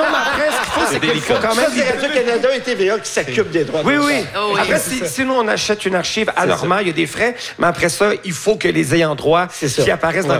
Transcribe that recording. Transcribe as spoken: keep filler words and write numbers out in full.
Non, mais après, ce qu'il faut, c'est qu'il faut quand Ça, même... c'est Radio-Canada et T V A qui s'occupent des droits Oui, d'auteur. oui. Oh, oui. Après, si, si nous, on achète une archive à leur main, il y a des frais, mais après ça, il faut que les ayants droit C'est ça. qui apparaissent dans